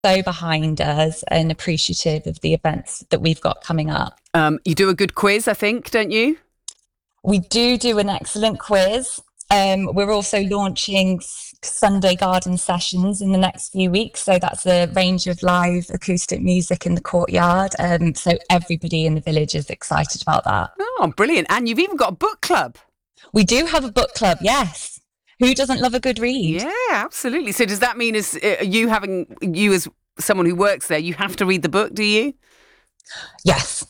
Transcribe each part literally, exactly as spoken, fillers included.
so behind us and appreciative of the events that we've got coming up. Um, you do a good quiz, I think, don't you? We do do an excellent quiz. Um, we're also launching Sunday garden sessions in the next few weeks. So that's a range of live acoustic music in the courtyard. Um, so everybody in the village is excited about that. Oh, brilliant. And you've even got a book club. We do have a book club, yes. Who doesn't love a good read? Yeah, absolutely. So does that mean as uh, you having, you as someone who works there, you have to read the book, do you? Yes.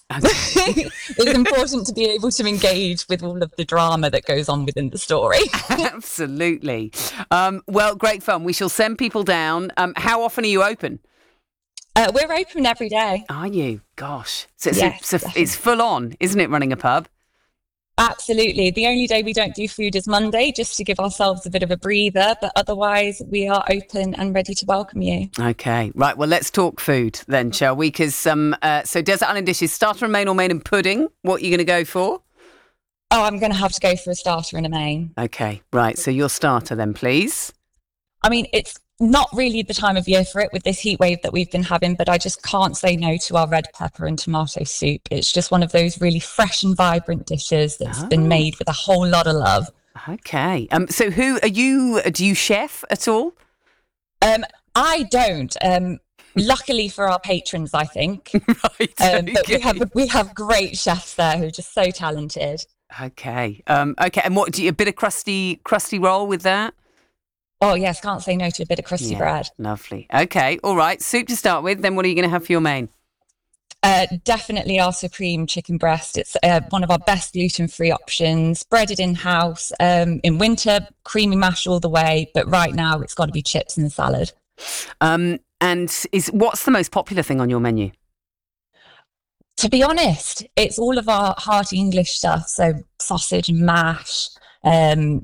It's important to be able to engage with all of the drama that goes on within the story. Absolutely. Um, well, great fun. We shall send people down. Um, how often are you open? Uh, we're open every day. Are you? Gosh. So, yes, so, so it's full on, isn't it, running a pub? Absolutely. The only day we don't do food is Monday, just to give ourselves a bit of a breather. But otherwise, we are open and ready to welcome you. Okay. Right. Well, let's talk food then, shall we? Because um, uh, so Desert Island Dishes, starter and main or main and pudding. What are you going to go for? Oh, I'm going to have to go for a starter and a main. Okay. Right. So your starter then, please. I mean, it's not really the time of year for it with this heat wave that we've been having, but I just can't say no to our red pepper and tomato soup. It's just one of those really fresh and vibrant dishes that's oh. been made with a whole lot of love. Okay. Um. So who are you? Do you chef at all? Um. I don't. Um. Luckily for our patrons, I think. Right. Um, okay. But we have we have great chefs there who are just so talented. Okay. Um. Okay. And what do you? A bit of crusty, crusty roll with that? Oh, yes, can't say no to a bit of crusty yeah, bread. Lovely. Okay, all right. Soup to start with. Then what are you going to have for your main? Uh, definitely our supreme chicken breast. It's uh, one of our best gluten-free options, breaded in-house. Um, in winter, creamy mash all the way, but right now it's got to be chips and salad. Um, and is what's the most popular thing on your menu? To be honest, it's all of our hearty English stuff. So sausage and mash, um,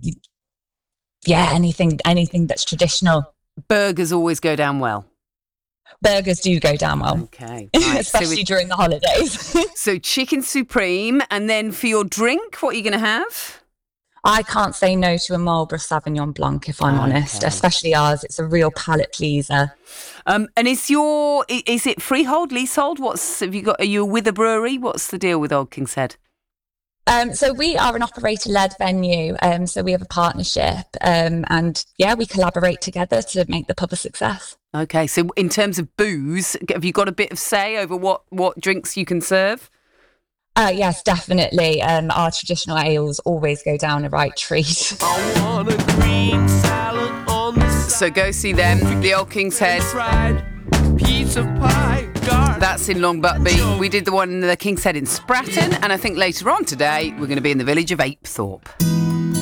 yeah, anything anything that's traditional. Burgers always go down well. Burgers do go down well. Okay. Right. Especially so we, during the holidays. So chicken supreme, and then for your drink, what are you going to have? I can't say no to a Marlborough Sauvignon Blanc, if I'm okay. honest, especially ours. It's a real palate pleaser. Um, and is your, is it freehold, leasehold? What's, have you got, are you with a brewery? What's the deal with Old King's Head? Um, so we are an operator-led venue, um, so we have a partnership, um, and yeah, we collaborate together to make the pub a success. Okay, so in terms of booze, have you got a bit of say over what, what drinks you can serve? Uh, yes, definitely. Um, our traditional ales always go down a right treat. I want a green salad on the side. So go see them, the Old King's Head. Piece of pie. That's in Long Buckby. We did the one in the King's Head in Spratton, and I think later on today we're going to be in the village of Apethorpe.